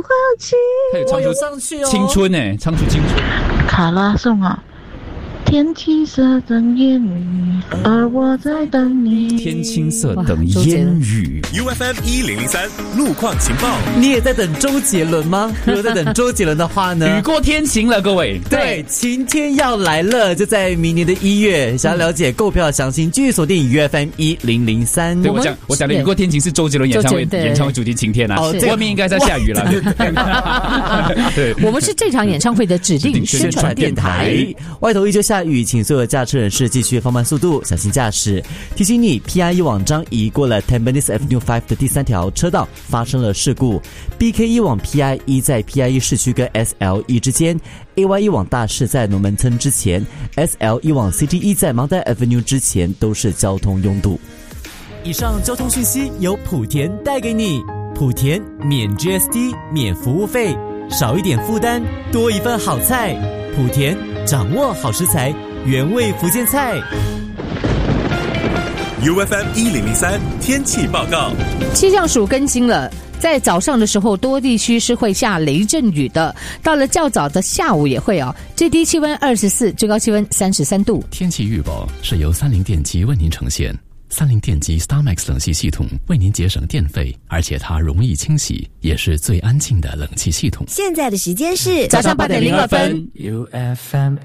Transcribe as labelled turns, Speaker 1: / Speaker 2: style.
Speaker 1: 他有唱出青春欸，唱出青春。
Speaker 2: 卡拉颂啊，天青色等烟雨，而我在等你。
Speaker 1: 天青色等烟雨。
Speaker 3: UFM 1003路况情报。
Speaker 4: 你也在等周杰伦吗？如果在等周杰伦的话呢？
Speaker 1: 雨过天晴了，各位。
Speaker 4: 对，晴天要来了，就在明年的1月。想要了解购票详情，继续锁定 UFM 1003。
Speaker 1: 对，我讲的雨过天晴是周杰伦演唱会主题晴天啊。外面应该在下雨了。
Speaker 5: 对，我们是这场演唱会的指定宣传电台。
Speaker 4: 外头依旧下雨，请所有驾车人士继续放慢速度，小心驾驶。提醒你 ，PIE 往张移过了 Tampines Avenue 5的第3条车道发生了事故。BK1 往 PIE 在 PIE 市区跟 SL1 之间。AY1 往大市在龙门村之前 ，SL1 往 CT1 在芒代 Avenue 之前都是交通拥堵。以上交通讯息由莆田带给你，莆田免 GST 免服务费，少一点负担，多一份好菜。莆田掌握好食材，原味福建菜。
Speaker 3: UFM 1003天气报告。
Speaker 5: 气象署更新了。在早上的时候，多地区是会下雷阵雨的。到了较早的下午也会哦。最低气温24，最高气温33度。
Speaker 6: 天气预报是由30电机为您呈现。30电机 StarMax 冷气系统为您节省电费，而且它容易清洗，也是最安静的冷气系统。
Speaker 7: 现在的时间是
Speaker 5: 早上8:02。
Speaker 8: UFM